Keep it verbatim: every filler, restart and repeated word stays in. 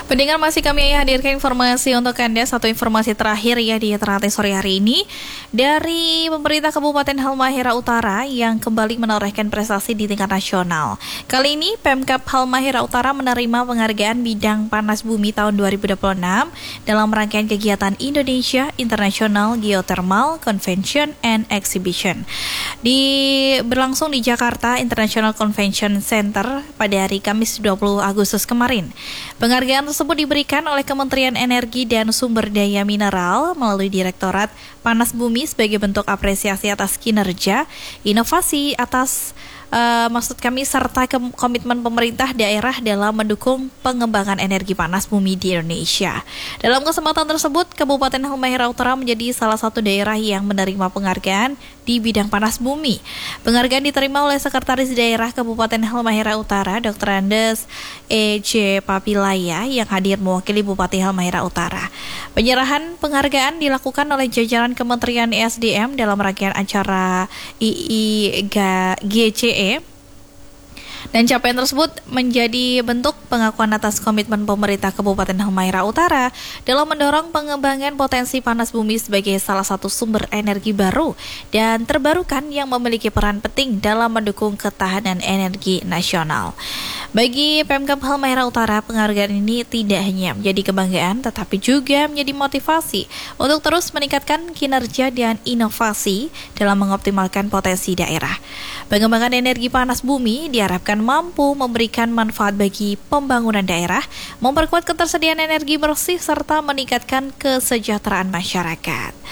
Pendengar, masih kami hadirkan informasi untuk Anda. Satu informasi terakhir ya di Ternate sore hari ini dari pemerintah Kabupaten Halmahera Utara yang kembali menorehkan prestasi di tingkat nasional. Kali ini Pemkab Halmahera Utara menerima penghargaan bidang panas bumi tahun dua ribu dua puluh enam dalam rangkaian kegiatan Indonesia International Geothermal Convention and Exhibition di berlangsung di Jakarta International Convention Center pada hari Kamis dua puluh Agustus kemarin. Penghargaan tersebut diberikan oleh Kementerian Energi dan Sumber Daya Mineral melalui Direktorat Panas Bumi sebagai bentuk apresiasi atas kinerja, inovasi atas uh, maksud kami serta ke- komitmen pemerintah daerah dalam mendukung pengembangan energi panas bumi di Indonesia. Dalam kesempatan tersebut, Kabupaten Halmahera Utara menjadi salah satu daerah yang menerima penghargaan di bidang panas bumi. Penghargaan diterima oleh Sekretaris Daerah Kabupaten Halmahera Utara, dokter Andes E J Papilaya, yang hadir mewakili Bupati Halmahera Utara. Penyerahan penghargaan dilakukan oleh jajaran Kementerian E S D M dalam rangkaian acara I I G C E. Dan capaian tersebut menjadi bentuk pengakuan atas komitmen pemerintah Kabupaten Halmahera Utara dalam mendorong pengembangan potensi panas bumi sebagai salah satu sumber energi baru dan terbarukan yang memiliki peran penting dalam mendukung ketahanan energi nasional. Bagi Pemkab Halmahera Utara, penghargaan ini tidak hanya menjadi kebanggaan tetapi juga menjadi motivasi untuk terus meningkatkan kinerja dan inovasi dalam mengoptimalkan potensi daerah. Pengembangan energi panas bumi diharapkan mampu memberikan manfaat bagi pembangunan daerah, memperkuat ketersediaan energi bersih, serta meningkatkan kesejahteraan masyarakat.